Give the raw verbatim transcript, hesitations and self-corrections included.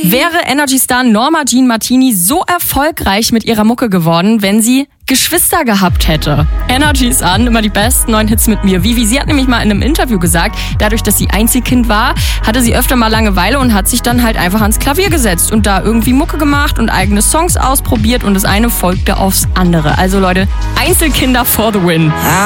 Wäre Energy-Star Norma Jean Martini so erfolgreich mit ihrer Mucke geworden, wenn sie Geschwister gehabt hätte? Energy ist an, immer die besten neuen Hits mit mir. Vivi, sie hat nämlich mal in einem Interview gesagt, dadurch, dass sie Einzelkind war, hatte sie öfter mal Langeweile und hat sich dann halt einfach ans Klavier gesetzt und da irgendwie Mucke gemacht und eigene Songs ausprobiert und das eine folgte aufs andere. Also Leute, Einzelkinder for the win.